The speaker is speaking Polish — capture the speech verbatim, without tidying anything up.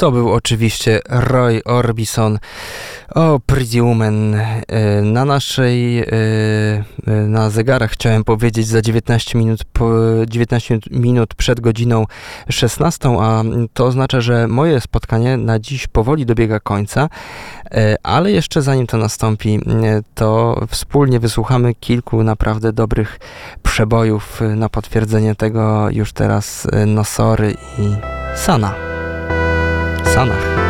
To był oczywiście Roy Orbison, o Pretty Woman. Na naszej, na zegarach chciałem powiedzieć za dziewiętnaście minut, po, dziewiętnaście minut przed godziną szesnastą, a to oznacza, że moje spotkanie na dziś powoli dobiega końca, ale jeszcze zanim to nastąpi, to wspólnie wysłuchamy kilku naprawdę dobrych przebojów na potwierdzenie tego już teraz Nosory i Sana. Sanach.